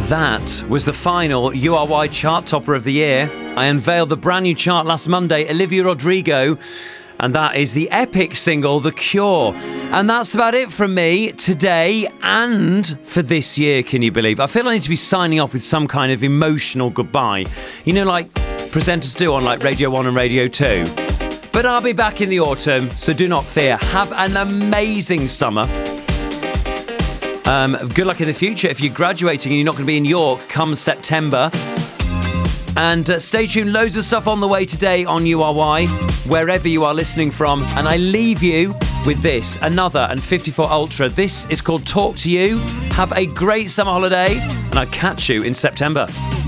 That was the final URY chart topper of the year. I unveiled the brand new chart last Monday, Olivia Rodrigo, and that is the epic single, The Cure. And that's about it from me today and for this year, can you believe? I feel I need to be signing off with some kind of emotional goodbye. You know, like presenters do on like Radio 1 and Radio 2. But I'll be back in the autumn, so do not fear. Have an amazing summer. Good luck in the future. If you're graduating and you're not going to be in York come September. And stay tuned, loads of stuff on the way today on URY, wherever you are listening from. And I leave you with this, another and 54 Ultra. This is called Talk to You. Have a great summer holiday, and I'll catch you in September.